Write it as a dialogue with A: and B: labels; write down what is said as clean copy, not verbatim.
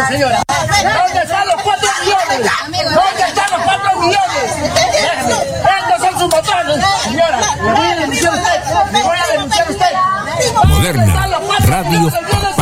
A: señora. ¿Dónde están los 4 millones? ¿Dónde están los 4 millones? Déjeme. Estos son sus botones. Señora, le voy a denunciar a usted. Le voy a denunciar a usted.
B: Moderna Radio.